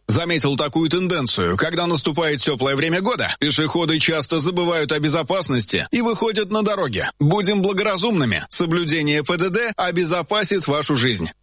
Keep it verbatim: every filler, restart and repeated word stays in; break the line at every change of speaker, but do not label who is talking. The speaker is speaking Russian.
Заметил такую тенденцию. Когда наступает теплое время года, пешеходы часто забывают о безопасности и выходят на дороги. Будем благоразумными. Соблюдение ПДД обезопасит вашу жизнь.